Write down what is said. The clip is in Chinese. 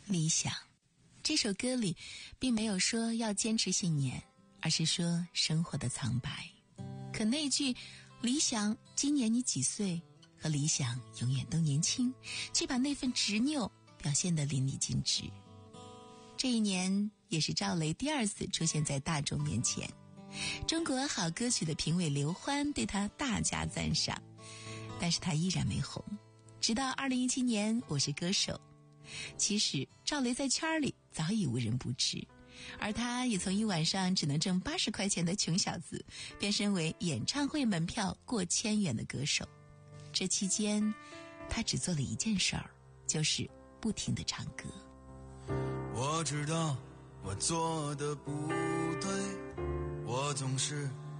理想。这首歌里并没有说要坚持信念，而是说生活的苍白。可那句理想今年你几岁和理想永远都年轻，却把那份执拗表现得淋漓尽致。这一年也是赵雷第2次出现在大众面前，中国好歌曲的评委刘欢对他大加赞赏，但是他依然没红。直到2017年《我是歌手》，其实赵雷在圈里早已无人不知，而他也从一晚上只能挣80块钱的穷小子，变身为演唱会门票过1000元的歌手。这期间，他只做了一件事儿，就是不停地唱歌。 我知道我做的不对，我总是